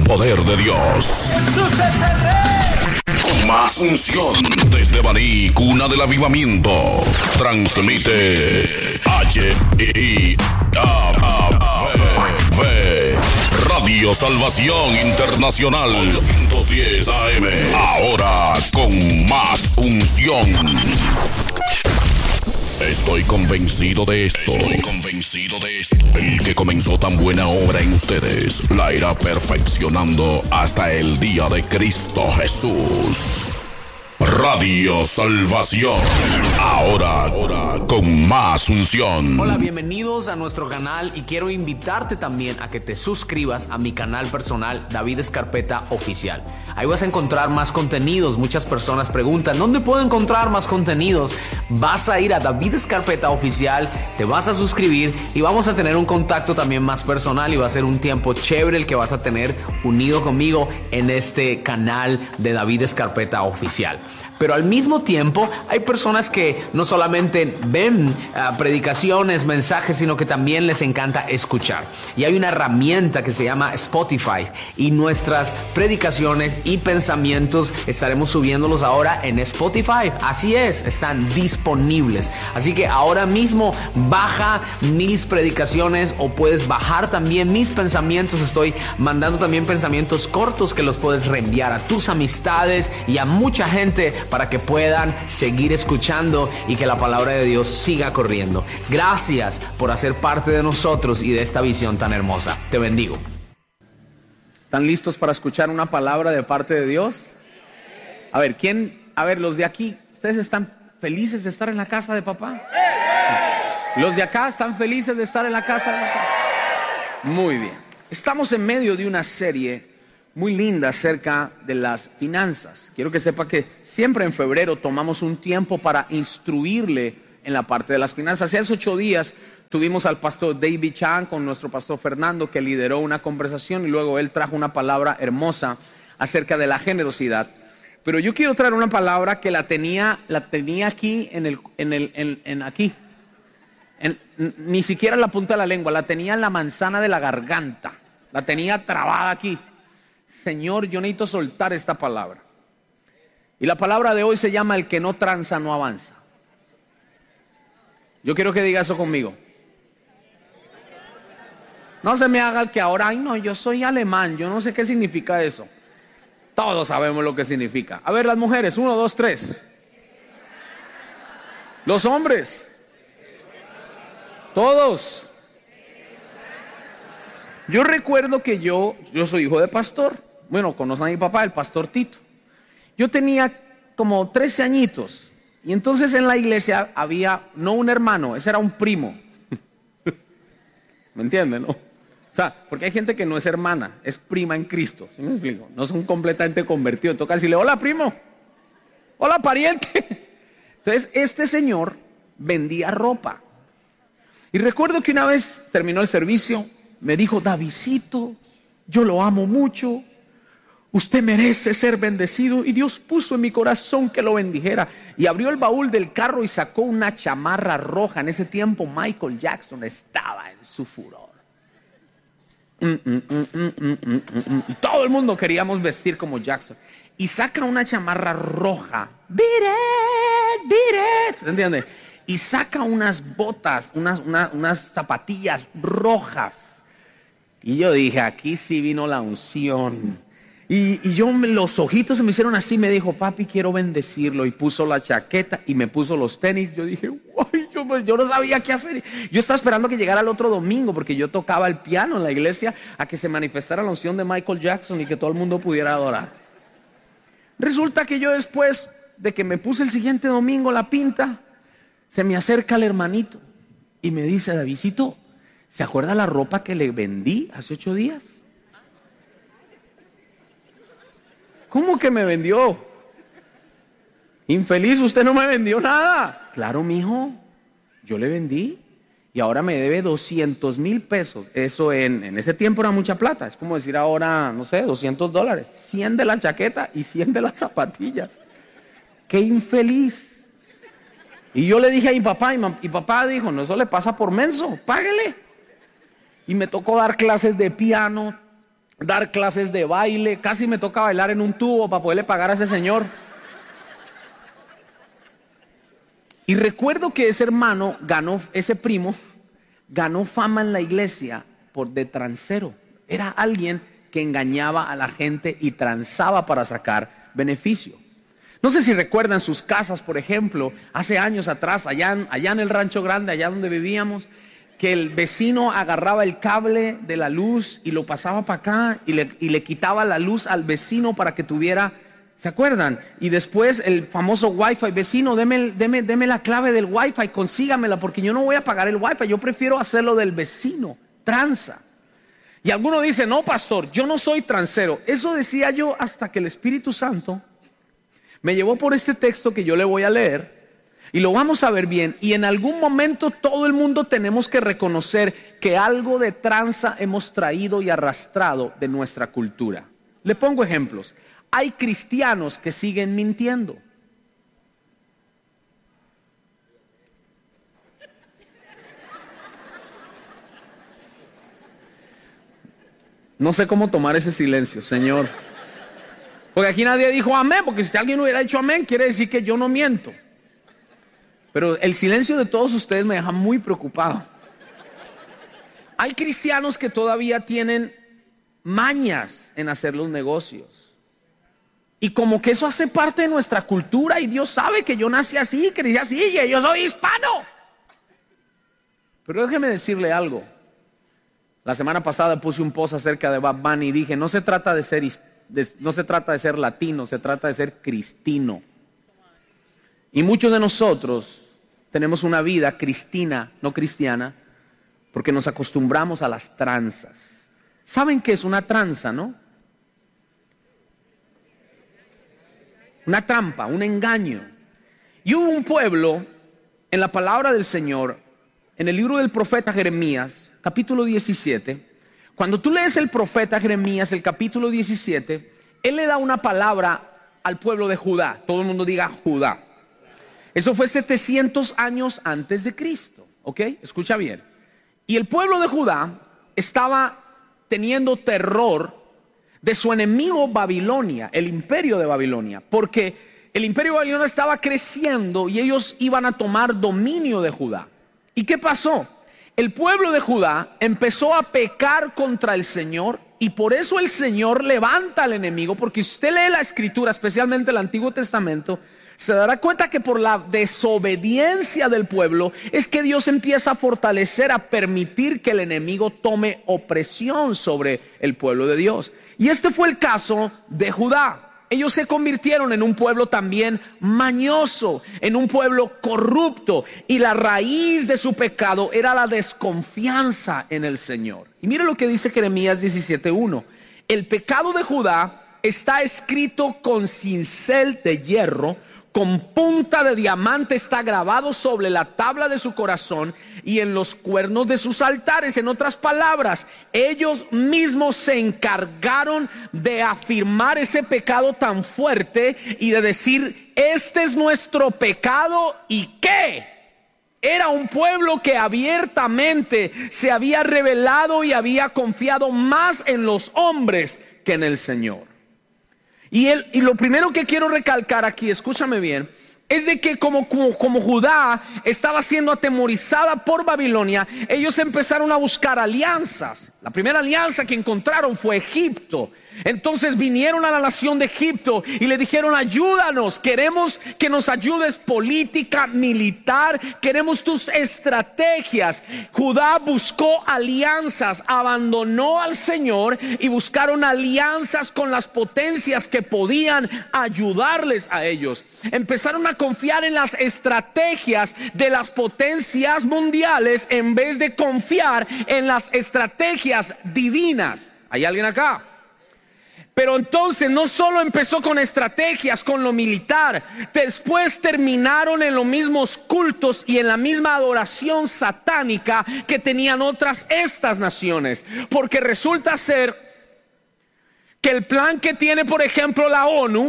poder de Dios. Jesús es el Rey. Con más unción desde Baní, cuna del avivamiento. Transmite Radio Salvación Internacional 810 AM. Ahora con más unción. Estoy convencido de esto. El que comenzó tan buena obra en ustedes la irá perfeccionando hasta el día de Cristo Jesús. Radio Salvación. Ahora con más unción. Hola, bienvenidos a nuestro canal y quiero invitarte también a que te suscribas a mi canal personal David Escarpeta Oficial. Ahí vas a encontrar más contenidos. Muchas personas preguntan, ¿dónde puedo encontrar más contenidos? Vas a ir a David Escarpeta Oficial, te vas a suscribir y vamos a tener un contacto también más personal y va a ser un tiempo chévere el que vas a tener unido conmigo en este canal de David Escarpeta Oficial. Pero al mismo tiempo hay personas que no solamente ven predicaciones, mensajes, sino que también les encanta escuchar. Y hay una herramienta que se llama Spotify y nuestras predicaciones y pensamientos estaremos subiéndolos ahora en Spotify. Así es, están disponibles. Así que ahora mismo baja mis predicaciones o puedes bajar también mis pensamientos. Estoy mandando también pensamientos cortos que los puedes reenviar a tus amistades y a mucha gente para que puedan seguir escuchando y que la palabra de Dios siga corriendo. Gracias por hacer parte de nosotros y de esta visión tan hermosa. Te bendigo. ¿Están listos para escuchar una palabra de parte de Dios? A ver, los de aquí, ¿ustedes están felices de estar en la casa de papá? ¿Los de acá están felices de estar en la casa de papá? Muy bien. Estamos en medio de una serie muy linda acerca de las finanzas. Quiero que sepa que siempre en febrero tomamos un tiempo para instruirle en la parte de las finanzas. Hace 8 días tuvimos al pastor David Chan con nuestro pastor Fernando, que lideró una conversación y luego él trajo una palabra hermosa acerca de la generosidad. Pero yo quiero traer una palabra que la tenía aquí ni siquiera en la punta de la lengua, la tenía en la manzana de la garganta, la tenía trabada aquí. Señor, yo necesito soltar esta palabra. Y la palabra de hoy se llama: el que no tranza no avanza. Yo quiero que diga eso conmigo. No se me haga el que ahora, ay no, yo soy alemán, yo no sé qué significa eso. Todos sabemos lo que significa. A ver, las mujeres, 1, 2, 3. Los hombres. Todos. Yo recuerdo que yo soy hijo de pastor. Bueno, conocen a mi papá, el pastor Tito. Yo tenía como 13 añitos. Y entonces en la iglesia había, no un hermano, ese era un primo. ¿Me entienden, no? O sea, porque hay gente que no es hermana, es prima en Cristo. ¿Sí me explico? No son completamente convertidos. Toca decirle, hola primo, hola pariente. Entonces este señor vendía ropa. Y recuerdo que una vez terminó el servicio, me dijo, Davidcito, yo lo amo mucho, usted merece ser bendecido, y Dios puso en mi corazón que lo bendijera. Y abrió el baúl del carro y sacó una chamarra roja. En ese tiempo Michael Jackson estaba en su furor. Todo el mundo queríamos vestir como Jackson. Y saca una chamarra roja. Beat it. ¿Entiendes? Y saca unas botas, unas zapatillas rojas. Y yo dije, aquí sí vino la unción. Y los ojitos se me hicieron así. Me dijo, papi, quiero bendecirlo. Y puso la chaqueta y me puso los tenis. Yo dije, guay, yo no sabía qué hacer. Yo estaba esperando que llegara el otro domingo, porque yo tocaba el piano en la iglesia, a que se manifestara la unción de Michael Jackson y que todo el mundo pudiera adorar. Resulta que yo, después de que me puse el siguiente domingo la pinta, se me acerca el hermanito y me dice, Davidcito, ¿se acuerda la ropa que le vendí hace 8 días? ¿Cómo que me vendió? Infeliz, usted no me vendió nada. Claro, mijo, yo le vendí y ahora me debe 200,000 pesos. Eso en ese tiempo era mucha plata. Es como decir ahora, no sé, $200. 100 de la chaqueta y 100 de las zapatillas. ¡Qué infeliz! Y yo le dije a mi papá, y papá dijo, no, eso le pasa por menso, páguele. Y me tocó dar clases de piano, dar clases de baile. Casi me toca bailar en un tubo para poderle pagar a ese señor. Y recuerdo que ese hermano ese primo ganó fama en la iglesia de transero. Era alguien que engañaba a la gente y transaba para sacar beneficio. No sé si recuerdan sus casas, por ejemplo, hace años atrás, allá en el Rancho Grande, allá donde vivíamos, que el vecino agarraba el cable de la luz y lo pasaba para acá y le quitaba la luz al vecino para que tuviera, ¿se acuerdan? Y después el famoso Wi-Fi, vecino, deme la clave del Wi-Fi, consígamela, porque yo no voy a pagar el Wi-Fi, yo prefiero hacerlo del vecino, tranza. Y alguno dice, no, pastor, yo no soy transero. Eso decía yo hasta que el Espíritu Santo me llevó por este texto que yo le voy a leer. Y lo vamos a ver bien. Y en algún momento todo el mundo tenemos que reconocer que algo de tranza hemos traído y arrastrado de nuestra cultura. Le pongo ejemplos. Hay cristianos que siguen mintiendo. No sé cómo tomar ese silencio, Señor. Porque aquí nadie dijo amén, porque si alguien hubiera dicho amén, quiere decir que yo no miento. Pero el silencio de todos ustedes me deja muy preocupado. Hay cristianos que todavía tienen mañas en hacer los negocios. Y como que eso hace parte de nuestra cultura y Dios sabe que yo nací así, crecí así y yo soy hispano. Pero déjeme decirle algo. La semana pasada puse un post acerca de Bad Bunny y dije, no se trata de ser latino, se trata de ser cristino. Y muchos de nosotros tenemos una vida cristina, no cristiana, porque nos acostumbramos a las tranzas. ¿Saben qué es una tranza, no? Una trampa, un engaño. Y hubo un pueblo en la palabra del Señor, en el libro del profeta Jeremías, capítulo 17. Cuando tú lees el profeta Jeremías, el capítulo 17, él le da una palabra al pueblo de Judá. Todo el mundo diga Judá. Eso fue 700 años antes de Cristo, ¿ok? Escucha bien. Y el pueblo de Judá estaba teniendo terror de su enemigo Babilonia, el imperio de Babilonia, porque el imperio de Babilonia estaba creciendo y ellos iban a tomar dominio de Judá. ¿Y qué pasó? El pueblo de Judá empezó a pecar contra el Señor y por eso el Señor levanta al enemigo, porque si usted lee la Escritura, especialmente el Antiguo Testamento, se dará cuenta que por la desobediencia del pueblo es que Dios empieza a fortalecer, a permitir que el enemigo tome opresión sobre el pueblo de Dios. Y este fue el caso de Judá. Ellos se convirtieron en un pueblo también mañoso, en un pueblo corrupto, y la raíz de su pecado era la desconfianza en el Señor. Y mire lo que dice Jeremías 17:1. El pecado de Judá está escrito con cincel de hierro, con punta de diamante está grabado sobre la tabla de su corazón y en los cuernos de sus altares. En otras palabras, ellos mismos se encargaron de afirmar ese pecado tan fuerte y de decir, este es nuestro pecado. ¿Y qué? Era un pueblo que abiertamente se había rebelado y había confiado más en los hombres que en el Señor. Y lo primero que quiero recalcar aquí, escúchame bien, es de que como Judá estaba siendo atemorizada por Babilonia, ellos empezaron a buscar alianzas. La primera alianza que encontraron fue Egipto. Entonces vinieron a la nación de Egipto y le dijeron, ayúdanos, queremos que nos ayudes política, militar, queremos tus estrategias. Judá buscó alianzas, abandonó al Señor y buscaron alianzas con las potencias que podían ayudarles a ellos. Empezaron a confiar en las estrategias de las potencias mundiales en vez de confiar en las estrategias divinas. ¿Hay alguien acá? Pero entonces no solo empezó con estrategias, con lo militar, después terminaron en los mismos cultos y en la misma adoración satánica que tenían estas naciones. Porque resulta ser que el plan que tiene, por ejemplo, la ONU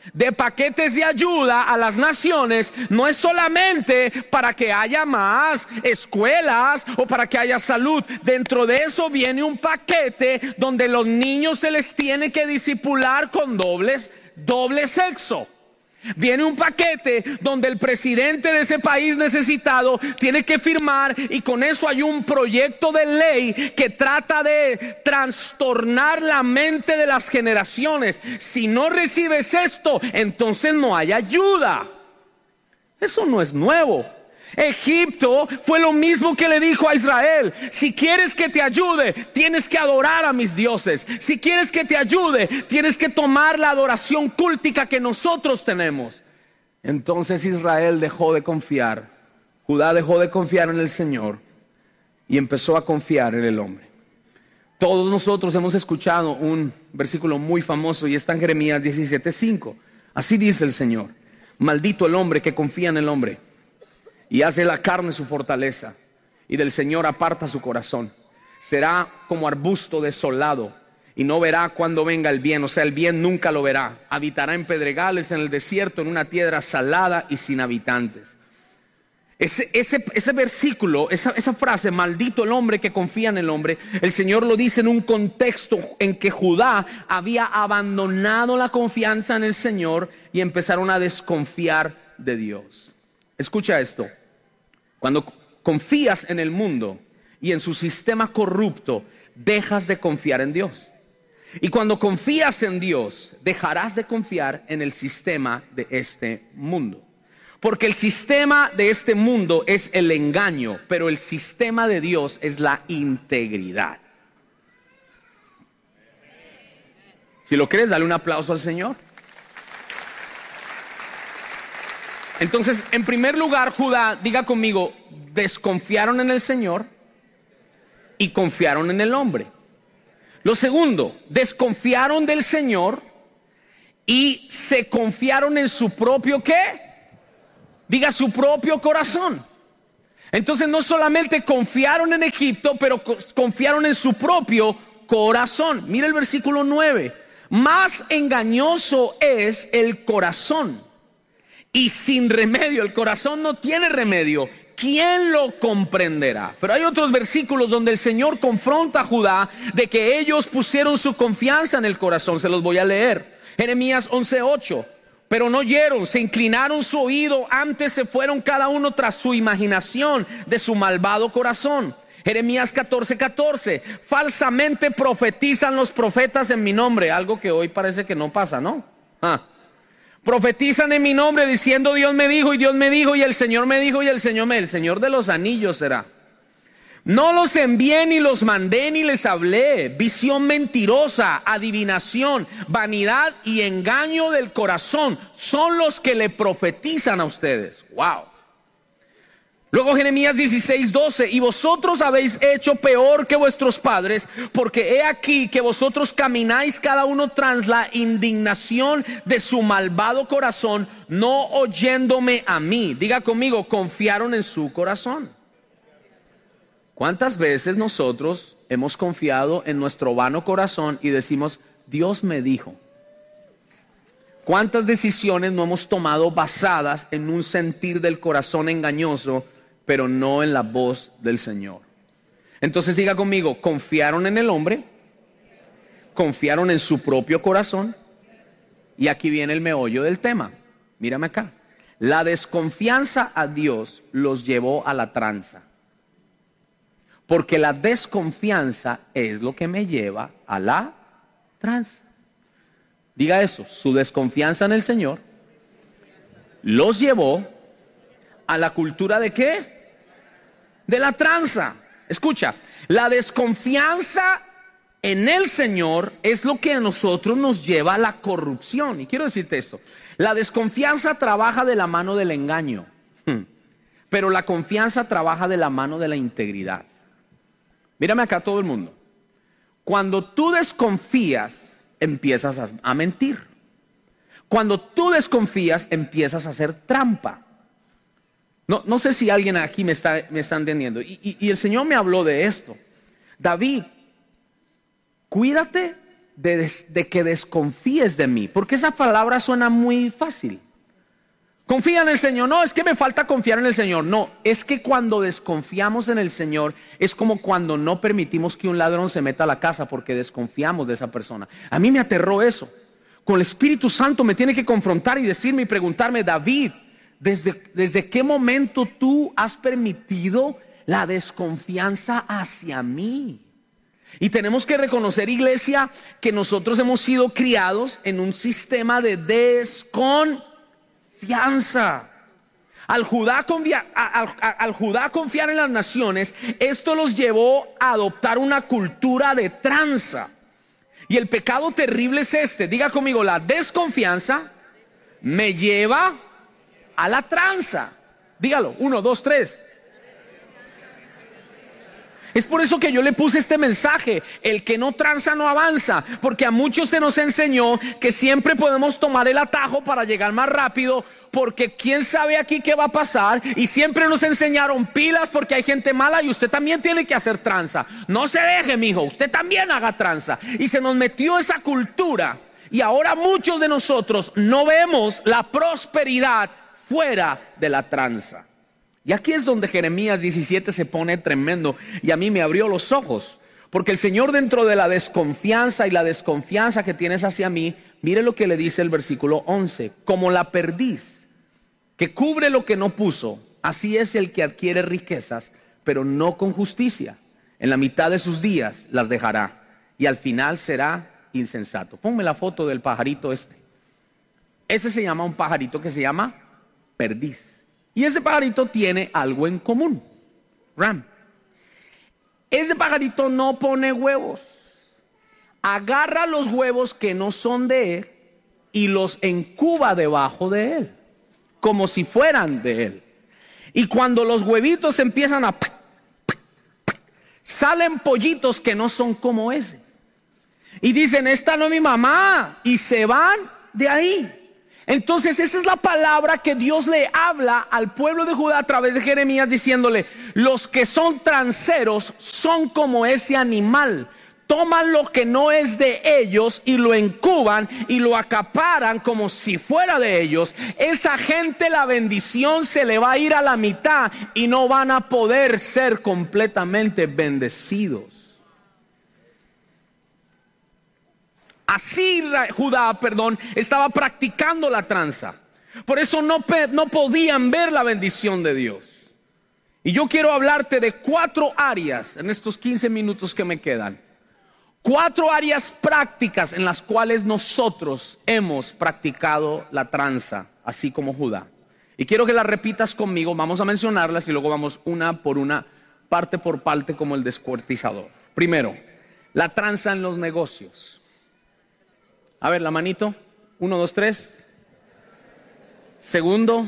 de paquetes de ayuda a las naciones no es solamente para que haya más escuelas o para que haya salud. Dentro de eso viene un paquete donde los niños se les tiene que discipular con doble sexo. Viene un paquete donde el presidente de ese país necesitado tiene que firmar, y con eso hay un proyecto de ley que trata de trastornar la mente de las generaciones. Si no recibes esto, entonces no hay ayuda. Eso no es nuevo. Egipto fue lo mismo que le dijo a Israel: si quieres que te ayude, tienes que adorar a mis dioses. Si quieres que te ayude, tienes que tomar la adoración cúltica que nosotros tenemos. Entonces Israel dejó de confiar, Judá dejó de confiar en el Señor y empezó a confiar en el hombre. Todos nosotros hemos escuchado un versículo muy famoso y está en Jeremías 17:5. Así dice el Señor: maldito el hombre que confía en el hombre y hace la carne su fortaleza, y del Señor aparta su corazón. Será como arbusto desolado, y no verá cuando venga el bien, o sea, el bien nunca lo verá. Habitará en pedregales, en el desierto, en una tierra salada y sin habitantes. Ese versículo, esa frase, maldito el hombre que confía en el hombre, el Señor lo dice en un contexto en que Judá había abandonado la confianza en el Señor y empezaron a desconfiar de Dios. Escucha esto: cuando confías en el mundo y en su sistema corrupto, dejas de confiar en Dios. Y cuando confías en Dios, dejarás de confiar en el sistema de este mundo. Porque el sistema de este mundo es el engaño, pero el sistema de Dios es la integridad. Si lo crees, dale un aplauso al Señor. Entonces, en primer lugar, Judá, diga conmigo, desconfiaron en el Señor y confiaron en el hombre. Lo segundo, desconfiaron del Señor y se confiaron en su propio ¿qué? Diga, su propio corazón. Entonces no solamente confiaron en Egipto, pero confiaron en su propio corazón. Mira el versículo 9. Más engañoso es el corazón y sin remedio. El corazón no tiene remedio. ¿Quién lo comprenderá? Pero hay otros versículos donde el Señor confronta a Judá de que ellos pusieron su confianza en el corazón. Se los voy a leer. Jeremías 11:8. Pero no oyeron, se inclinaron su oído, antes se fueron cada uno tras su imaginación de su malvado corazón. Jeremías 14:14. Falsamente profetizan los profetas en mi nombre. Algo que hoy parece que no pasa, ¿no? Profetizan en mi nombre diciendo Dios me dijo, y Dios me dijo, y el Señor me dijo, y el Señor de los anillos será. No los envié ni los mandé ni les hablé. Visión mentirosa, adivinación, vanidad y engaño del corazón son los que le profetizan a ustedes. Wow. Luego Jeremías 16:12. Y vosotros habéis hecho peor que vuestros padres, porque he aquí que vosotros camináis cada uno tras la indignación de su malvado corazón, no oyéndome a mí. Diga conmigo, confiaron en su corazón. ¿Cuántas veces nosotros hemos confiado en nuestro vano corazón y decimos, Dios me dijo? ¿Cuántas decisiones no hemos tomado basadas en un sentir del corazón engañoso, pero no en la voz del Señor? Entonces diga conmigo, confiaron en el hombre, confiaron en su propio corazón, y aquí viene el meollo del tema. Mírame acá. La desconfianza a Dios los llevó a la tranza. Porque la desconfianza es lo que me lleva a la tranza. Diga eso, su desconfianza en el Señor los llevó a la cultura ¿de qué? De la tranza. Escucha, la desconfianza en el Señor es lo que a nosotros nos lleva a la corrupción. Y quiero decirte esto, la desconfianza trabaja de la mano del engaño, pero la confianza trabaja de la mano de la integridad. Mírame acá todo el mundo. Cuando tú desconfías, empiezas a mentir. Cuando tú desconfías, empiezas a hacer trampa. No sé si alguien aquí me está entendiendo. Y el Señor me habló de esto. David, cuídate de que desconfíes de mí, porque esa palabra suena muy fácil. Confía en el Señor. No, es que me falta confiar en el Señor. No, es que cuando desconfiamos en el Señor es como cuando no permitimos que un ladrón se meta a la casa porque desconfiamos de esa persona. A mí me aterró eso. Con el Espíritu Santo me tiene que confrontar y decirme y preguntarme: David, ¿desde qué momento tú has permitido la desconfianza hacia mí? Y tenemos que reconocer, iglesia, que nosotros hemos sido criados en un sistema de desconfianza. Al Judá confiar en las naciones, esto los llevó a adoptar una cultura de tranza. Y el pecado terrible es este. Diga conmigo: la desconfianza me lleva a la tranza. Dígalo, 1, 2, 3. Es por eso que yo le puse este mensaje: el que no tranza no avanza, porque a muchos se nos enseñó que siempre podemos tomar el atajo para llegar más rápido, porque quién sabe aquí qué va a pasar, y siempre nos enseñaron pilas porque hay gente mala y usted también tiene que hacer tranza. No se deje, mijo, usted también haga tranza. Y se nos metió esa cultura, y ahora muchos de nosotros no vemos la prosperidad fuera de la tranza. Y aquí es donde Jeremías 17 se pone tremendo, y a mí me abrió los ojos, porque el Señor, dentro de la desconfianza y la desconfianza que tienes hacia mí, mire lo que le dice el versículo 11: como la perdiz que cubre lo que no puso, así es el que adquiere riquezas, pero no con justicia. En la mitad de sus días las dejará, y al final será insensato. Ponme la foto del pajarito este. Ese se llama un pajarito que se llama perdiz. Y ese pajarito tiene algo en común: ram. Ese pajarito no pone huevos. Agarra los huevos que no son de él y los incuba debajo de él, como si fueran de él. Y cuando los huevitos empiezan a... salen pollitos que no son como ese. Y dicen: esta no es mi mamá. Y se van de ahí. Entonces esa es la palabra que Dios le habla al pueblo de Judá a través de Jeremías, diciéndole: los que son transeros son como ese animal. Toman lo que no es de ellos y lo incuban y lo acaparan como si fuera de ellos. Esa gente, la bendición se le va a ir a la mitad y no van a poder ser completamente bendecidos. Así Judá, estaba practicando la tranza. Por eso no podían ver la bendición de Dios. Y yo quiero hablarte de 4 áreas en estos 15 minutos que me quedan. 4 áreas prácticas en las cuales nosotros hemos practicado la tranza, así como Judá. Y quiero que las repitas conmigo. Vamos a mencionarlas y luego vamos una por una, parte por parte, como el descuartizador. Primero, la tranza en los negocios. A ver, la manito. 1, 2, 3. Segundo.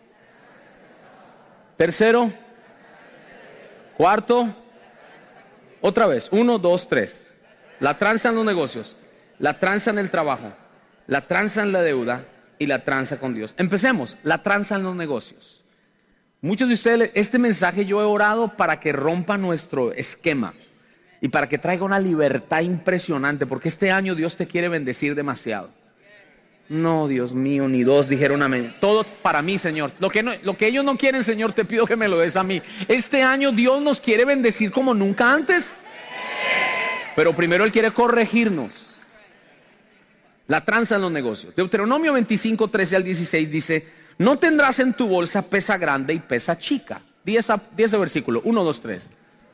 Tercero. Cuarto. Otra vez. 1, 2, 3. La tranza en los negocios, la tranza en el trabajo, la tranza en la deuda y la tranza con Dios. Empecemos. La tranza en los negocios. Muchos de ustedes, este mensaje yo he orado para que rompa nuestro esquema y para que traiga una libertad impresionante, porque este año Dios te quiere bendecir demasiado. No, Dios mío, ni dos dijeron amén. Todo para mí, Señor. Lo que ellos no quieren, Señor, te pido que me lo des a mí. Este año Dios nos quiere bendecir como nunca antes. Pero primero Él quiere corregirnos. La tranza en los negocios. Deuteronomio 25, 13 al 16 dice: no tendrás en tu bolsa pesa grande y pesa chica. Di ese versículo. 1, 2, 3.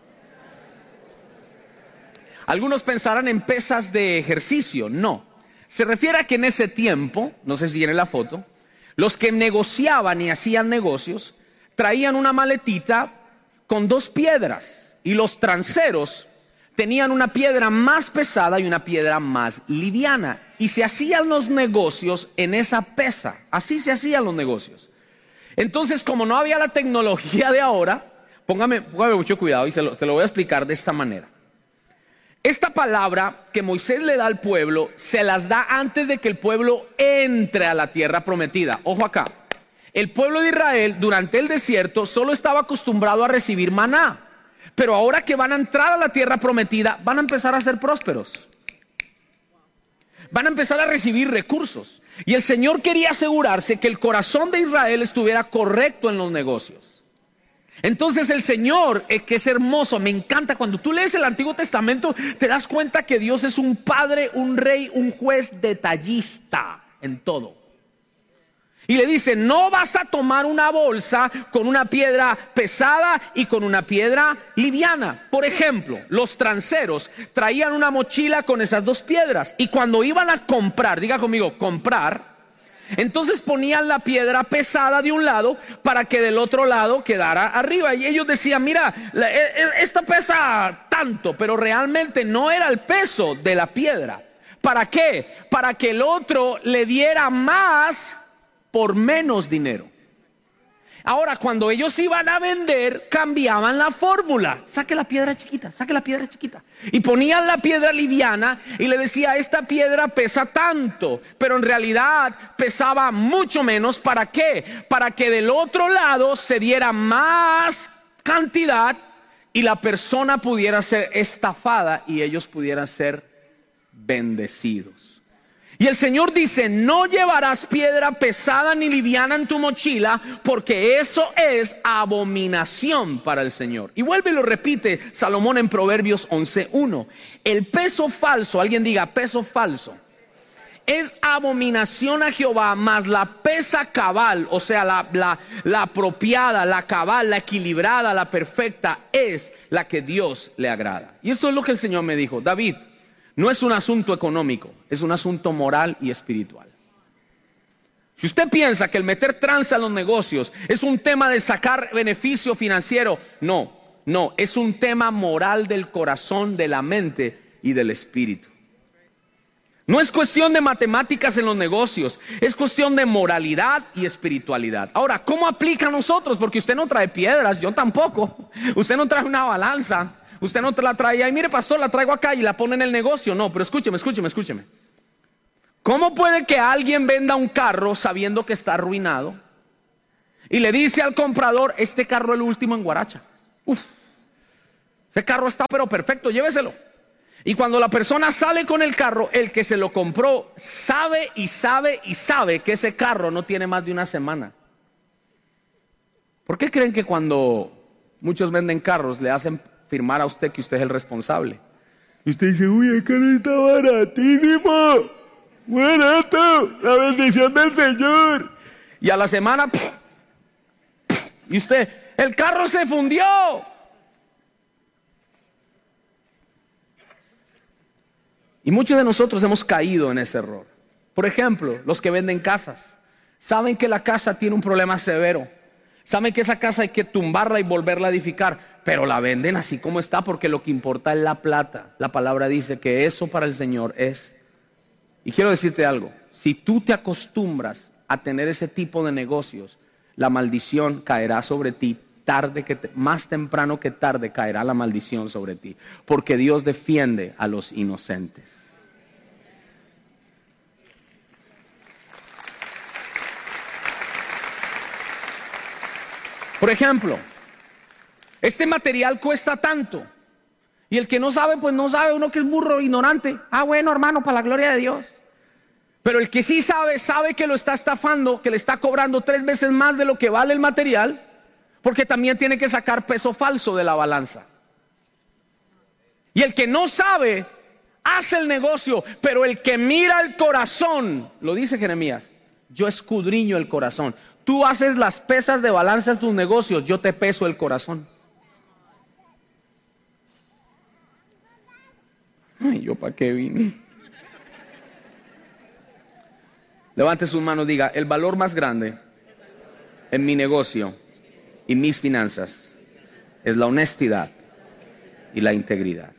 Algunos pensarán en pesas de ejercicio. No. Se refiere a que en ese tiempo, no sé si viene la foto, los que negociaban y hacían negocios traían una maletita con 2 piedras, y los transeros tenían una piedra más pesada y una piedra más liviana, y se hacían los negocios en esa pesa. Así se hacían los negocios. Entonces, como no había la tecnología de ahora, póngame mucho cuidado y se lo voy a explicar de esta manera. Esta palabra que Moisés le da al pueblo, se las da antes de que el pueblo entre a la tierra prometida. Ojo acá. El pueblo de Israel durante el desierto solo estaba acostumbrado a recibir maná. Pero ahora que van a entrar a la tierra prometida, van a empezar a ser prósperos. van a empezar a recibir recursos. Y el Señor quería asegurarse que el corazón de Israel estuviera correcto en los negocios. Entonces el Señor, que es hermoso, me encanta, cuando tú lees el Antiguo Testamento, te das cuenta que Dios es un padre, un rey, un juez detallista en todo. Y le dice, no vas a tomar una bolsa con una piedra pesada y con una piedra liviana. Por ejemplo, los transeros traían una mochila con esas dos piedras. Y cuando iban a comprar, diga conmigo, comprar, entonces ponían la piedra pesada de un lado para que del otro lado quedara arriba. Y ellos decían, mira, esta pesa tanto, pero realmente no era el peso de la piedra. ¿Para qué? Para que el otro le diera más por menos dinero. Ahora, cuando ellos iban a vender, cambiaban la fórmula. Saque la piedra chiquita, saque la piedra chiquita. Y ponían la piedra liviana y le decía, esta piedra pesa tanto, pero en realidad pesaba mucho menos. ¿Para qué? Para que del otro lado se diera más cantidad y la persona pudiera ser estafada y ellos pudieran ser bendecidos. Y el Señor dice, no llevarás piedra pesada ni liviana en tu mochila, porque eso es abominación para el Señor. Y vuelve y lo repite Salomón en Proverbios 11:1. El peso falso, alguien diga peso falso, es abominación a Jehová, mas la pesa cabal, o sea, la apropiada, la cabal, la equilibrada, la perfecta, es la que Dios le agrada. Y esto es lo que el Señor me dijo, David, no es un asunto económico, es un asunto moral y espiritual. Si usted piensa que el meter tranza en los negocios es un tema de sacar beneficio financiero, no, es un tema moral del corazón, de la mente y del espíritu. No es cuestión de matemáticas en los negocios, es cuestión de moralidad y espiritualidad. Ahora, ¿cómo aplica a nosotros? Porque usted no trae piedras, yo tampoco. Usted no trae una balanza. Usted no te la trae ahí, mire pastor, la traigo acá y la pone en el negocio. No, pero escúcheme. ¿Cómo puede que alguien venda un carro sabiendo que está arruinado? Y le dice al comprador, este carro es el último en Guaracha. Ese carro está pero perfecto, lléveselo. Y cuando la persona sale con el carro, el que se lo compró sabe que ese carro no tiene más de una semana. ¿Por qué creen que cuando muchos venden carros le hacen firmar a usted que usted es el responsable? Y usted dice, uy, el carro está baratísimo, barato, la bendición del Señor. Y a la semana, y usted, el carro se fundió. Y muchos de nosotros hemos caído en ese error. Por ejemplo, los que venden casas, saben que la casa tiene un problema severo. Saben que esa casa hay que tumbarla y volverla a edificar, pero la venden así como está porque lo que importa es la plata. La palabra dice que eso para el Señor es. Y quiero decirte algo, si tú te acostumbras a tener ese tipo de negocios, la maldición caerá sobre ti más temprano que tarde caerá la maldición sobre ti, porque Dios defiende a los inocentes. Por ejemplo, este material cuesta tanto. Y el que no sabe, pues no sabe, uno que es burro, ignorante. Ah, bueno, hermano, para la gloria de Dios. Pero el que sí sabe que lo está estafando, que le está cobrando 3 veces más de lo que vale el material, porque también tiene que sacar peso falso de la balanza. Y el que no sabe, hace el negocio, pero el que mira el corazón, lo dice Jeremías, yo escudriño el corazón. Tú haces las pesas de balanza en tus negocios, yo te peso el corazón. Ay, ¿yo para qué vine? Levante sus manos, diga, el valor más grande en mi negocio y mis finanzas es la honestidad y la integridad.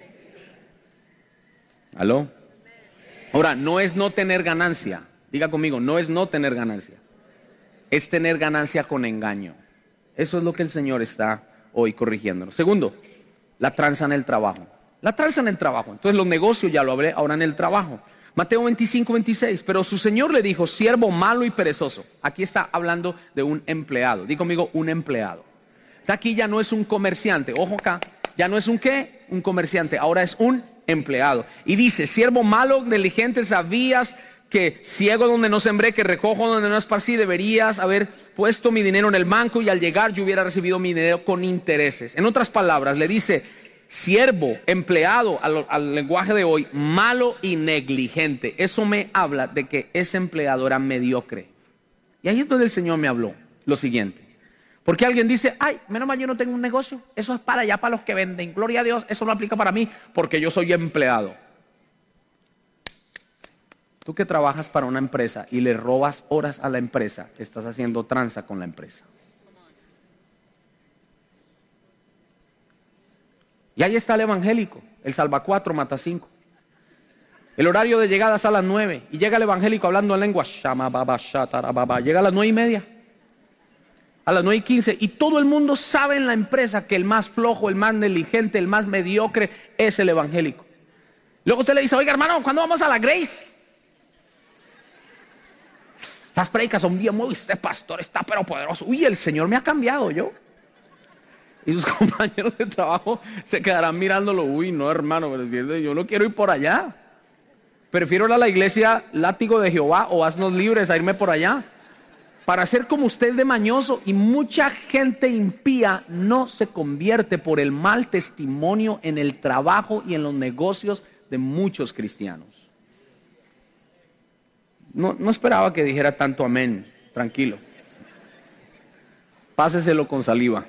¿Aló? Ahora, no es no tener ganancia. Diga conmigo, no es no tener ganancia. Es tener ganancia con engaño. Eso es lo que el Señor está hoy corrigiéndonos. Segundo, la tranza en el trabajo. La tranza en el trabajo. Entonces los negocios ya lo hablé, ahora en el trabajo. Mateo 25:26. Pero su Señor le dijo, siervo malo y perezoso. Aquí está hablando de un empleado. Diga conmigo, un empleado. Aquí ya no es un comerciante. Ojo acá. Ya no es un ¿qué? Un comerciante. Ahora es un empleado. Y dice, siervo malo, negligente, sabías que ciego donde no sembré, que recojo donde no esparcí, deberías haber puesto mi dinero en el banco y al llegar yo hubiera recibido mi dinero con intereses. En otras palabras, le dice, siervo, empleado, al lenguaje de hoy, malo y negligente. Eso me habla de que ese empleado era mediocre. Y ahí es donde el Señor me habló lo siguiente. Porque alguien dice, ay, menos mal yo no tengo un negocio, eso es para allá, para los que venden, gloria a Dios, eso no aplica para mí, porque yo soy empleado. Tú que trabajas para una empresa y le robas horas a la empresa, estás haciendo tranza con la empresa. Y ahí está el evangélico, el salva 4, mata 5. El horario de llegada es a las 9 y llega el evangélico hablando en lengua, llega a las 9:30. A las 9:15, y todo el mundo sabe en la empresa que el más flojo, el más negligente, el más mediocre es el evangélico. Luego usted le dice, oiga hermano, ¿cuándo vamos a la Grace? Estas predicas son bien muy, ese pastor está pero poderoso. Uy, el Señor me ha cambiado yo. Y sus compañeros de trabajo se quedarán mirándolo. Uy, no hermano, pero si yo no quiero ir por allá. Prefiero ir a la iglesia Látigo de Jehová o Haznos Libres a irme por allá. Para ser como usted es de mañoso, y mucha gente impía no se convierte por el mal testimonio en el trabajo y en los negocios de muchos cristianos. No esperaba que dijera tanto amén, tranquilo. Páseselo con saliva.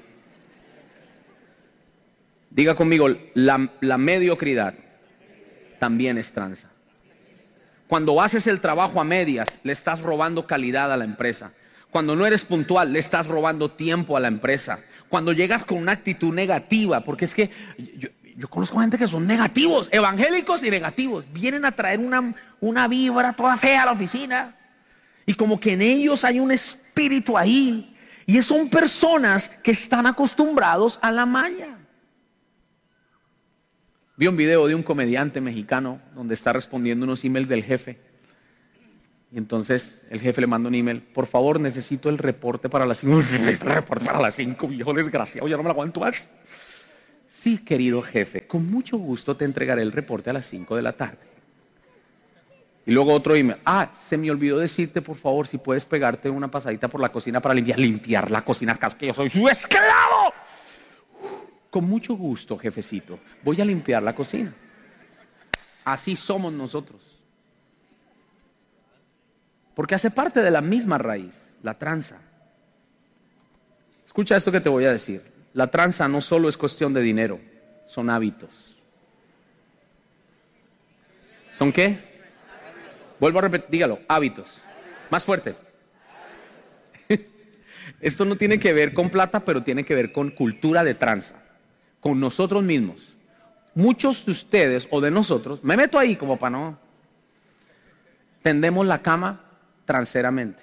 Diga conmigo, la mediocridad también es tranza. Cuando haces el trabajo a medias, le estás robando calidad a la empresa. Cuando no eres puntual, le estás robando tiempo a la empresa. Cuando llegas con una actitud negativa, porque es que yo conozco gente que son negativos, evangélicos y negativos. Vienen a traer una vibra toda fea a la oficina. Y como que en ellos hay un espíritu ahí. Y son personas que están acostumbrados a la maña. Vi un video de un comediante mexicano donde está respondiendo unos emails del jefe. Y entonces el jefe le manda un email, por favor necesito el reporte para las 5. El reporte para las 5, viejo desgraciado, ya no me lo aguanto más. Sí, querido jefe, con mucho gusto te entregaré el reporte a las 5 de la tarde. Y luego otro email, se me olvidó decirte por favor si puedes pegarte una pasadita por la cocina para limpiar la cocina, que yo soy su esclavo. Con mucho gusto, jefecito, voy a limpiar la cocina. Así somos nosotros. Porque hace parte de la misma raíz, la tranza. Escucha esto que te voy a decir. La tranza no solo es cuestión de dinero, son hábitos. ¿Son qué? Vuelvo a repetir, dígalo, hábitos. Más fuerte. Esto no tiene que ver con plata, pero tiene que ver con cultura de tranza. Con nosotros mismos. Muchos de ustedes o de nosotros, me meto ahí como para no, tendemos la cama transeramente.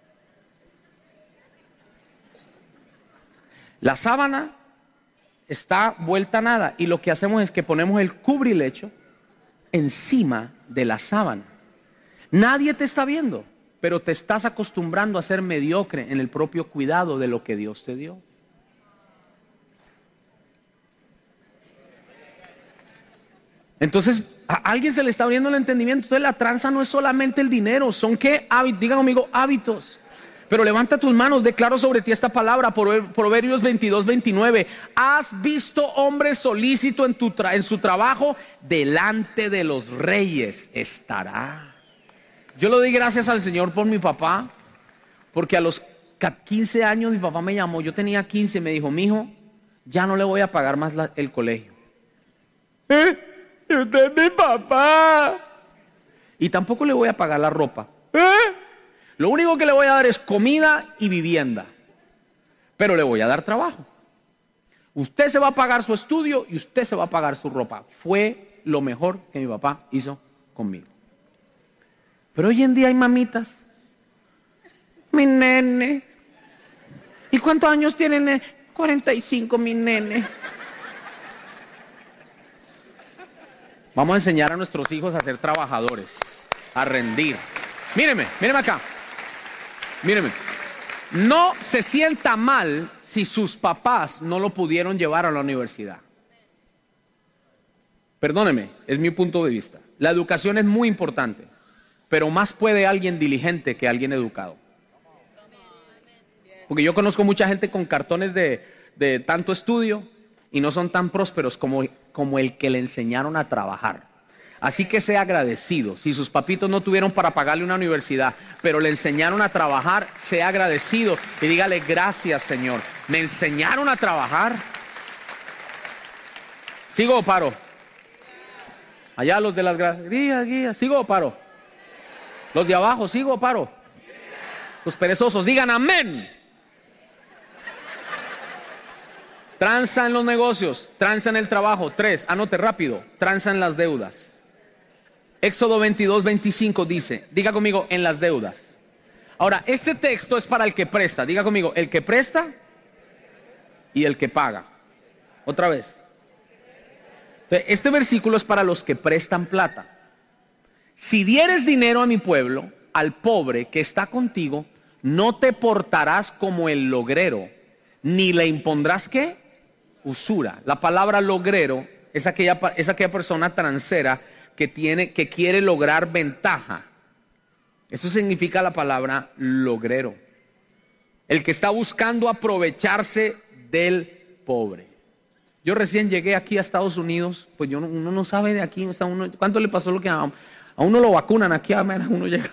La sábana está vuelta a nada y lo que hacemos es que ponemos el cubrilecho encima de la sábana. Nadie te está viendo, pero te estás acostumbrando a ser mediocre en el propio cuidado de lo que Dios te dio. Entonces, a alguien se le está abriendo el entendimiento. Entonces, la tranza no es solamente el dinero. ¿Son qué? Diga conmigo, hábitos. Pero levanta tus manos, declaro sobre ti esta palabra, Proverbios 22:29. ¿Has visto hombre solícito en su trabajo? Delante de los reyes estará. Yo le doy gracias al Señor por mi papá, porque a los 15 años mi papá me llamó. Yo tenía 15 y me dijo, mijo, ya no le voy a pagar más el colegio. Usted es mi papá. Y tampoco le voy a pagar la ropa. Lo único que le voy a dar es comida y vivienda. Pero le voy a dar trabajo. Usted se va a pagar su estudio y usted se va a pagar su ropa. Fue lo mejor que mi papá hizo conmigo. Pero hoy en día hay mamitas. Mi nene. ¿Y cuántos años tiene, nene? 45, mi nene. Vamos a enseñar a nuestros hijos a ser trabajadores, a rendir. Míreme acá. Míreme. No se sienta mal si sus papás no lo pudieron llevar a la universidad. Perdóneme, es mi punto de vista. La educación es muy importante, pero más puede alguien diligente que alguien educado. Porque yo conozco mucha gente con cartones de tanto estudio y no son tan prósperos como el que le enseñaron a trabajar. Así que sea agradecido. Si sus papitos no tuvieron para pagarle una universidad, pero le enseñaron a trabajar, sea agradecido y dígale: gracias, Señor, me enseñaron a trabajar. ¿Sigo o paro? Allá los de las gracias, guía, ¿sigo o paro? Los de abajo, ¿sigo o paro? Los perezosos, digan amén. Tranza en los negocios, tranza en el trabajo. 3, anote rápido, tranza en las deudas. Éxodo 22:25 dice, diga conmigo, en las deudas. Ahora, este texto es para el que presta, diga conmigo, el que presta y el que paga. Otra vez. Este versículo es para los que prestan plata. Si dieres dinero a mi pueblo, al pobre que está contigo, no te portarás como el logrero, ni le impondrás ¿qué? Usura. La palabra logrero es aquella persona transera que quiere lograr ventaja. Eso significa la palabra logrero. El que está buscando aprovecharse del pobre. Yo recién llegué aquí a Estados Unidos, pues uno no sabe de aquí, o sea, ¿cuánto le pasó lo que a uno lo vacunan aquí? Uno llega.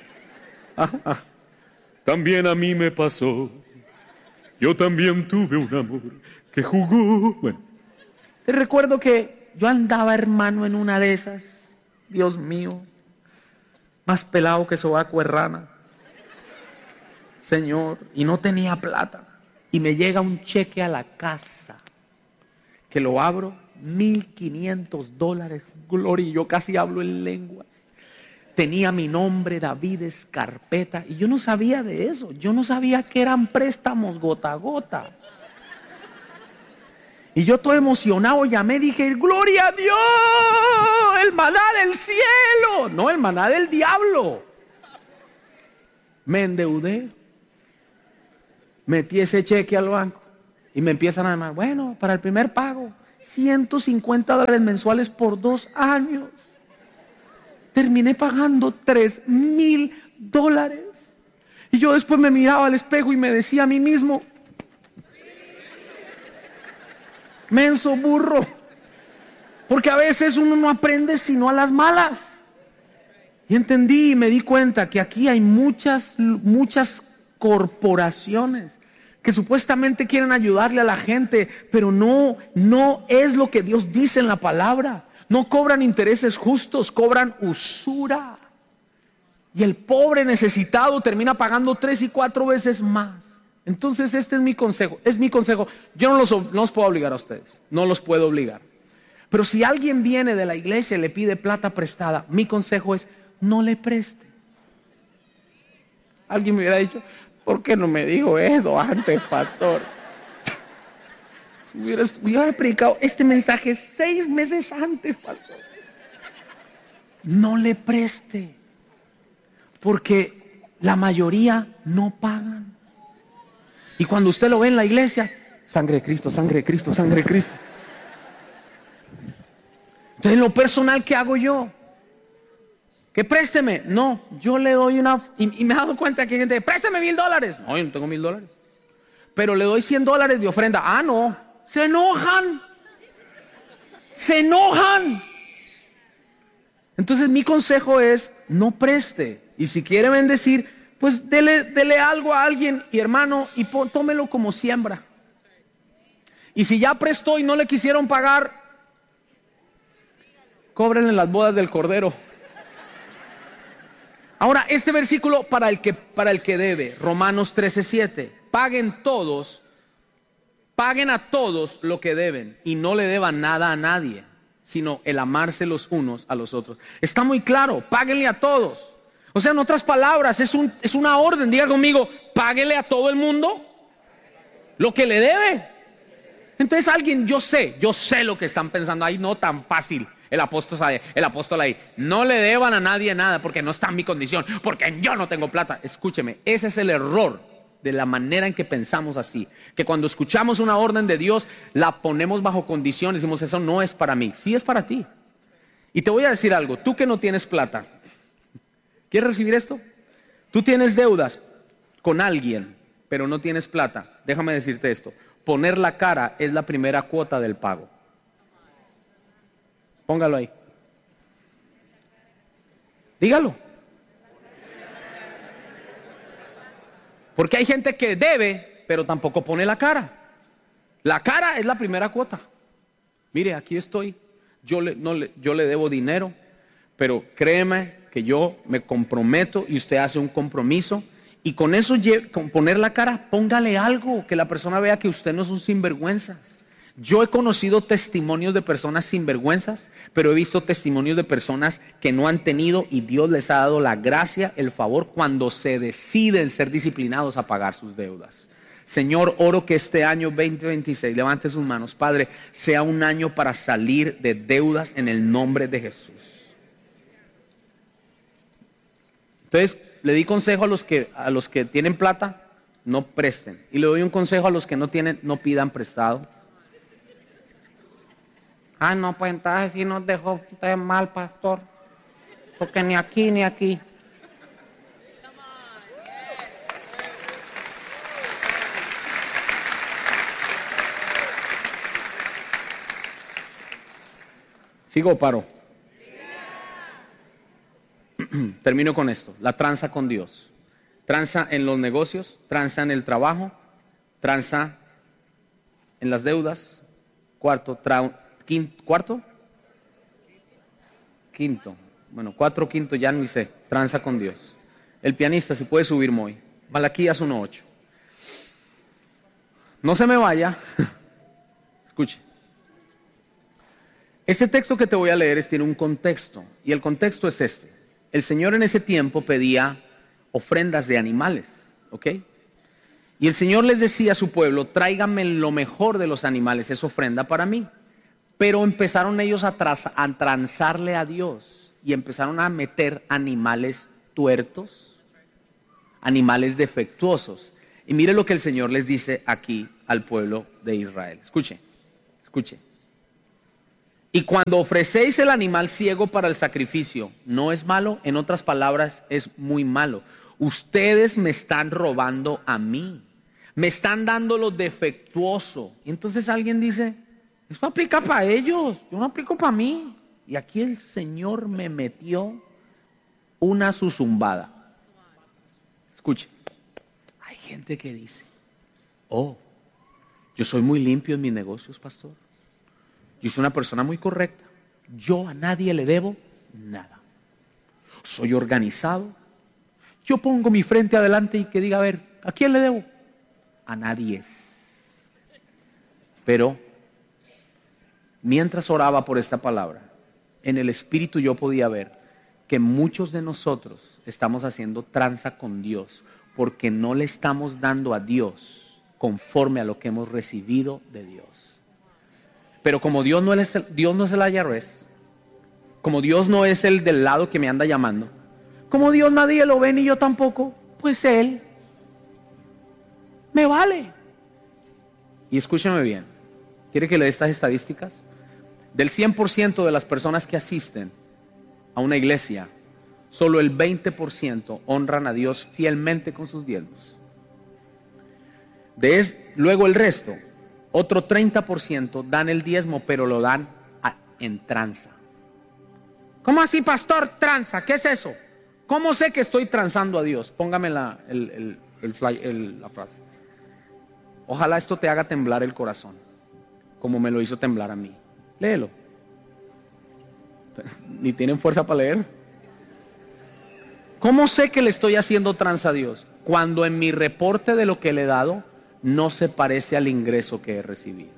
También a mí me pasó. Yo también tuve un amor que jugó. Bueno. Te recuerdo que yo andaba, hermano, en una de esas. Dios mío, más pelado que sobaco de rana. Señor, y no tenía plata. Y me llega un cheque a la casa. Que lo abro, $1,500. Gloria, y yo casi hablo en lenguas. Tenía mi nombre, David Escarpeta, y yo no sabía de eso. Yo no sabía que eran préstamos gota a gota. Y yo todo emocionado llamé, dije, ¡gloria a Dios! ¡El maná del cielo! No, el maná del diablo. Me endeudé. Metí ese cheque al banco. Y me empiezan a llamar, bueno, para el primer pago, $150 mensuales por 2 años. Terminé pagando $3,000. Y yo después me miraba al espejo y me decía a mí mismo, menso burro. Porque a veces uno no aprende sino a las malas. Y entendí y me di cuenta que aquí hay muchas corporaciones que supuestamente quieren ayudarle a la gente, pero no es lo que Dios dice en la palabra. No cobran intereses justos, cobran usura. Y el pobre necesitado termina pagando 3 y 4 veces más. Entonces este es mi consejo, Yo no los puedo obligar a ustedes, no los puedo obligar. Pero si alguien viene de la iglesia y le pide plata prestada, mi consejo es, no le preste. Alguien me hubiera dicho, ¿por qué no me dijo eso antes, pastor? Hubiera predicado este mensaje 6 meses antes, pastor. No le preste, porque la mayoría no pagan. Y cuando usted lo ve en la iglesia, sangre de Cristo, sangre de Cristo, sangre de Cristo. Entonces, en lo personal, ¿qué hago yo? Que présteme. No, yo le doy y me he dado cuenta que hay gente, présteme $1,000. No, yo no tengo $1,000. Pero le doy $100 de ofrenda. Ah, no. Se enojan. Entonces mi consejo es, no preste. Y si quiere bendecir, pues dele algo a alguien. Y hermano, tómelo como siembra. Y si ya prestó y no le quisieron pagar, cóbrenle las bodas del Cordero. Ahora, este versículo para el que debe, Romanos 13:7. Paguen a todos lo que deben y no le deban nada a nadie, sino el amarse los unos a los otros. Está muy claro, páguenle a todos. O sea, en otras palabras, es una orden. Diga conmigo, páguele a todo el mundo lo que le debe. Entonces alguien, yo sé lo que están pensando. Ahí no tan fácil. El apóstol ahí, no le deban a nadie nada porque no está en mi condición, porque yo no tengo plata. Escúcheme, ese es el error de la manera en que pensamos así, que cuando escuchamos una orden de Dios, la ponemos bajo condición, decimos, eso no es para mí. Sí es para ti, Y te voy a decir algo, tú que no tienes plata, ¿quieres recibir esto? Tú tienes deudas con alguien, pero no tienes plata. Déjame decirte esto, poner la cara es la primera cuota del pago. Póngalo ahí. Dígalo. Porque hay gente que debe, pero tampoco pone la cara. La cara es la primera cuota. Mire, aquí estoy. Yo le debo dinero, pero créeme que yo me comprometo y usted hace un compromiso. Y con eso, con poner la cara, póngale algo, que la persona vea que usted no es un sinvergüenza. Yo he conocido testimonios de personas sinvergüenzas, pero he visto testimonios de personas que no han tenido y Dios les ha dado la gracia, el favor, cuando se deciden ser disciplinados a pagar sus deudas. Señor, oro que este año 2026, levante sus manos, Padre, sea un año para salir de deudas en el nombre de Jesús. Entonces, le di consejo a los que tienen plata, no presten. Y le doy un consejo a los que no tienen, no pidan prestado. Ah, no, pues entonces sí nos dejó usted mal, pastor. Porque ni aquí ni aquí. ¿Sigo o paro? Termino con esto, la tranza con Dios. Tranza en los negocios, tranza en el trabajo, tranza en las deudas. Quinto. Bueno, 4/5 ya ni sé. Tranza con Dios. El pianista, si puede subir muy. Malaquías 1:8. No se me vaya. Escuche. Ese texto que te voy a leer tiene un contexto. Y el contexto es este. El Señor en ese tiempo pedía ofrendas de animales. ¿Ok? Y el Señor les decía a su pueblo, tráigame lo mejor de los animales, es ofrenda para mí. Pero empezaron ellos a transarle a Dios y empezaron a meter animales tuertos, animales defectuosos. Y mire lo que el Señor les dice aquí al pueblo de Israel. Escuche. Y cuando ofrecéis el animal ciego para el sacrificio, ¿no es malo? En otras palabras, es muy malo. Ustedes me están robando a mí. Me están dando lo defectuoso. Y entonces alguien dice, eso aplica para ellos, yo no aplico para mí. Y aquí el Señor me metió una zuzumbada. Escuche, hay gente que dice, oh, yo soy muy limpio en mis negocios, pastor. Yo soy una persona muy correcta. Yo a nadie le debo nada. Soy organizado. Yo pongo mi frente adelante y que diga, a ver, ¿a quién le debo? A nadie. Pero mientras oraba por esta palabra, en el espíritu yo podía ver que muchos de nosotros estamos haciendo tranza con Dios porque no le estamos dando a Dios conforme a lo que hemos recibido de Dios. Pero como Dios no es el IRS, como Dios no es el del lado que me anda llamando, como Dios nadie lo ve ni yo tampoco, pues Él me vale. Y escúchame bien, ¿quiere que le dé estas estadísticas? Del 100% de las personas que asisten a una iglesia, solo el 20% honran a Dios fielmente con sus diezmos. Luego el resto, otro 30% dan el diezmo, pero lo dan en tranza. ¿Cómo así, pastor? Tranza, ¿qué es eso? ¿Cómo sé que estoy transando a Dios? Póngame la frase. Ojalá esto te haga temblar el corazón, como me lo hizo temblar a mí. Léelo. Ni tienen fuerza para leer. ¿Cómo sé que le estoy haciendo tranza a Dios? Cuando en mi reporte de lo que le he dado no se parece al ingreso que he recibido.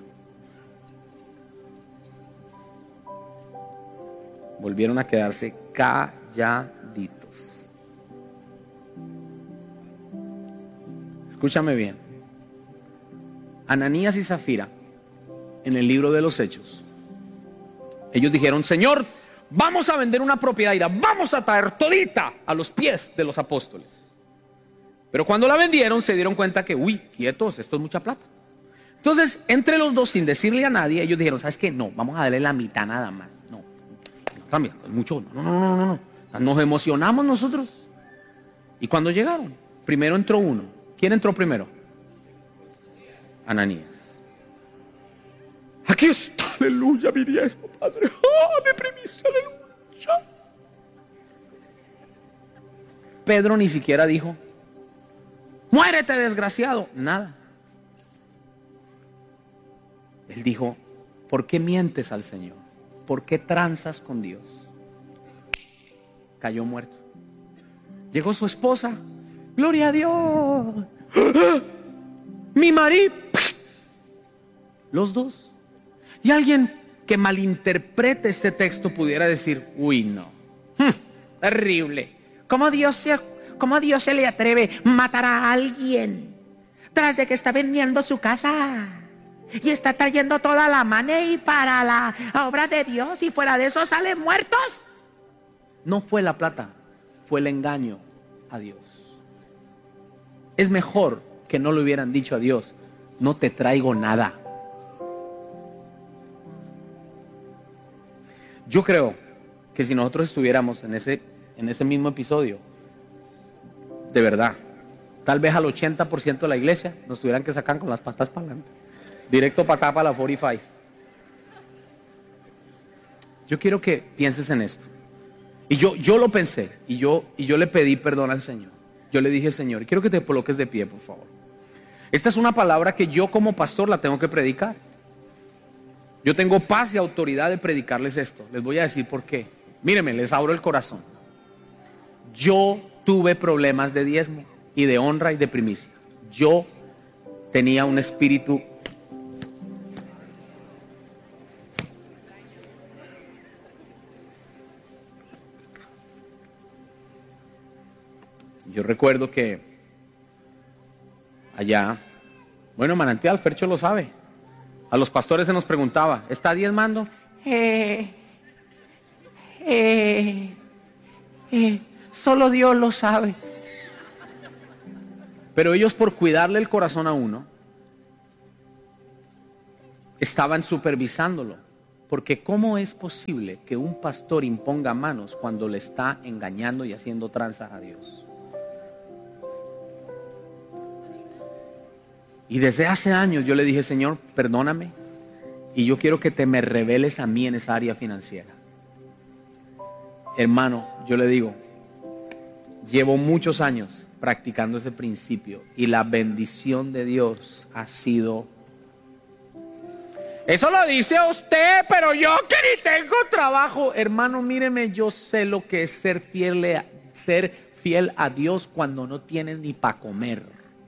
Volvieron a quedarse calladitos. Escúchame bien. Ananías y Zafira, en el libro de los Hechos, ellos dijeron, Señor, vamos a vender una propiedad y la vamos a traer todita a los pies de los apóstoles. Pero cuando la vendieron se dieron cuenta que, uy, quietos, esto es mucha plata. Entonces, entre los dos, sin decirle a nadie, ellos dijeron, ¿sabes qué? No, vamos a darle la mitad nada más. No mira, mucho, no. Nos emocionamos nosotros. Y cuando llegaron, primero entró uno. ¿Quién entró primero? Ananías. Aquí está, aleluya, mi diezmo, Padre. Mi primicia, aleluya. Pedro ni siquiera dijo, muérete, desgraciado. Nada. Él dijo, ¿por qué mientes al Señor? ¿Por qué tranzas con Dios? Cayó muerto. Llegó su esposa. Gloria a Dios. Mi marido. Los dos. Y alguien que malinterprete este texto pudiera decir, uy, no. Terrible. ¿Cómo Dios se le atreve a matar a alguien tras de que está vendiendo su casa y está trayendo toda la money para la obra de Dios y fuera de eso salen muertos? No fue la plata, fue el engaño a Dios. Es mejor que no le hubieran dicho a Dios, no te traigo nada. Yo creo que si nosotros estuviéramos en ese mismo episodio, de verdad, tal vez al 80% de la iglesia nos tuvieran que sacar con las patas para adelante, directo para acá, para la 45. Yo quiero que pienses en esto. Y yo lo pensé, y yo le pedí perdón al Señor. Yo le dije, Señor, quiero que te coloques de pie, por favor. Esta es una palabra que yo como pastor la tengo que predicar. Yo tengo paz y autoridad de predicarles esto. Les voy a decir por qué. Mírenme, les abro el corazón. Yo tuve problemas de diezmo y de honra y de primicia. Yo tenía un espíritu Yo recuerdo que allá, bueno, Manantial, Fercho lo sabe, a los pastores se nos preguntaba, ¿está diezmando? Solo Dios lo sabe. Pero ellos, por cuidarle el corazón a uno, estaban supervisándolo. Porque ¿cómo es posible que un pastor imponga manos cuando le está engañando y haciendo tranzas a Dios? Y desde hace años yo le dije, Señor, perdóname, y yo quiero que te me reveles a mí en esa área financiera. Hermano, yo le digo, llevo muchos años practicando ese principio y la bendición de Dios ha sido... Eso lo dice usted, pero yo que ni tengo trabajo. Hermano, míreme, yo sé lo que es ser fiel a Dios cuando no tienes ni para comer.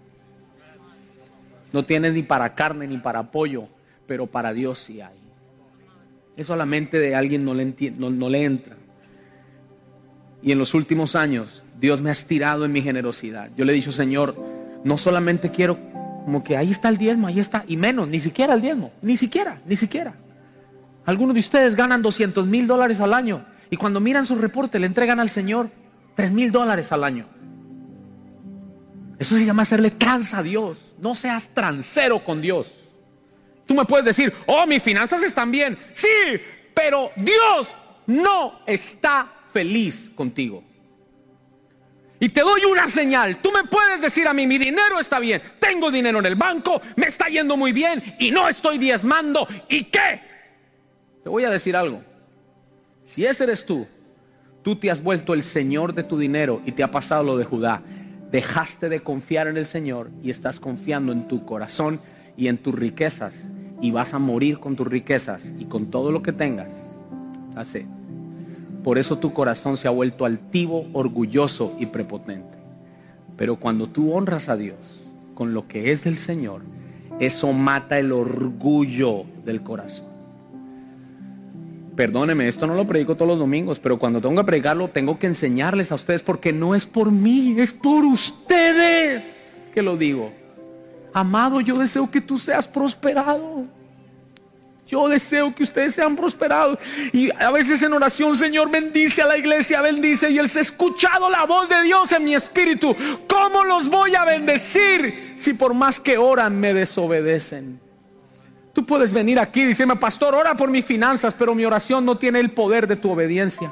No tienes ni para carne ni para pollo, pero para Dios sí hay. Eso a la mente de alguien no le entra. Y en los últimos años, Dios me ha estirado en mi generosidad. Yo le he dicho, Señor, no solamente quiero como que ahí está el diezmo, ahí está, y menos, ni siquiera el diezmo, ni siquiera. Algunos de ustedes ganan $200,000 al año y cuando miran su reporte le entregan al Señor $3,000 al año. Eso se llama hacerle tranza a Dios. No seas transero con Dios. Tú me puedes decir, oh, mis finanzas están bien. Sí, pero Dios no está feliz contigo. Y te doy una señal. Tú me puedes decir a mí, mi dinero está bien, tengo dinero en el banco, me está yendo muy bien y no estoy diezmando. ¿Y qué? Te voy a decir algo. Si ese eres tú te has vuelto el Señor de tu dinero y te ha pasado lo de Judá. Dejaste de confiar en el Señor y estás confiando en tu corazón y en tus riquezas, y vas a morir con tus riquezas y con todo lo que tengas. Así. Por eso tu corazón se ha vuelto altivo, orgulloso y prepotente. Pero cuando tú honras a Dios con lo que es del Señor, eso mata el orgullo del corazón. Perdóneme, esto no lo predico todos los domingos, pero cuando tengo que predicarlo, tengo que enseñarles a ustedes, porque no es por mí, es por ustedes que lo digo. Amado, yo deseo que tú seas prosperado. Yo deseo que ustedes sean prosperados. Y a veces en oración, Señor, bendice a la iglesia, bendice. Y él se ha escuchado la voz de Dios en mi espíritu. ¿Cómo los voy a bendecir si por más que oran me desobedecen? Tú puedes venir aquí y decirme, pastor, ora por mis finanzas, pero mi oración no tiene el poder de tu obediencia.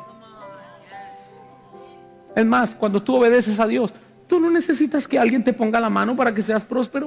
Es más, cuando tú obedeces a Dios, tú no necesitas que alguien te ponga la mano para que seas próspero.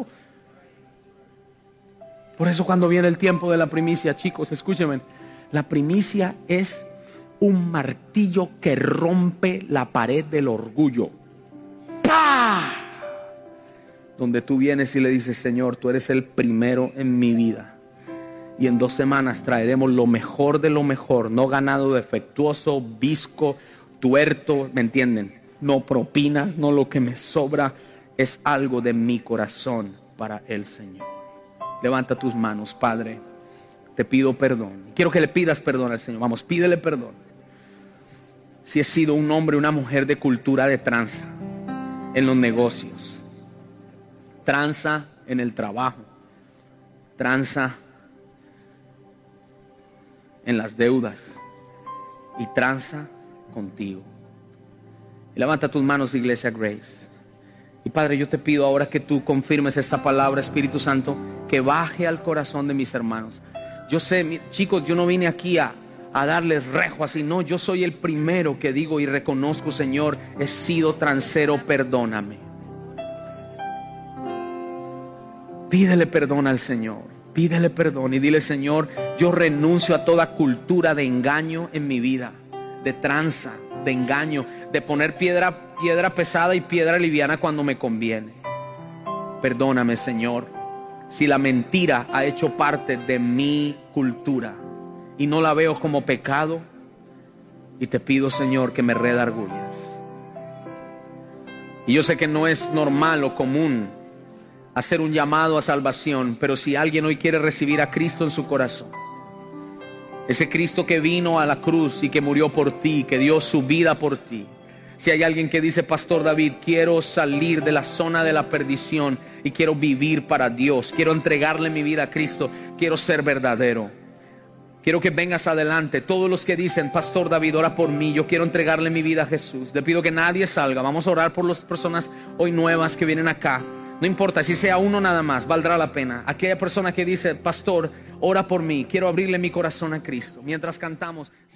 Por eso cuando viene el tiempo de la primicia, chicos, escúchenme, la primicia es un martillo que rompe la pared del orgullo. ¡Pah! Donde tú vienes y le dices, Señor, tú eres el primero en mi vida. Y en 2 semanas traeremos lo mejor de lo mejor, no ganado defectuoso, visco, tuerto, ¿me entienden? No propinas, no lo que me sobra, es algo de mi corazón para el Señor. Levanta tus manos, Padre, te pido perdón. Quiero que le pidas perdón al Señor. Vamos, pídele perdón. Si he sido un hombre, una mujer de cultura de tranza en los negocios, tranza en el trabajo, tranza en las deudas y tranza contigo. Y levanta tus manos, Iglesia Grace. Y Padre, yo te pido ahora que tú confirmes esta palabra, Espíritu Santo, que baje al corazón de mis hermanos. Yo sé, chicos, yo no vine aquí a darles rejo así, no, yo soy el primero que digo y reconozco, Señor, he sido transero, perdóname. Pídele perdón al Señor. Pídele perdón y dile, Señor, yo renuncio a toda cultura de engaño en mi vida, de tranza, de engaño, de poner piedra pesada y piedra liviana cuando me conviene. Perdóname, Señor, si la mentira ha hecho parte de mi cultura y no la veo como pecado, y te pido, Señor, que me redargulles. Y yo sé que no es normal o común hacer un llamado a salvación, pero si alguien hoy quiere recibir a Cristo en su corazón, ese Cristo que vino a la cruz y que murió por ti, que dio su vida por ti. Si hay alguien que dice, Pastor David, quiero salir de la zona de la perdición y quiero vivir para Dios, quiero entregarle mi vida a Cristo, quiero ser verdadero, quiero que vengas adelante. Todos los que dicen, Pastor David, ora por mí, yo quiero entregarle mi vida a Jesús. Le pido que nadie salga, vamos a orar por las personas hoy nuevas que vienen acá. No importa, si sea uno nada más, valdrá la pena. Aquella persona que dice, Pastor, ora por mí, quiero abrirle mi corazón a Cristo. Mientras cantamos...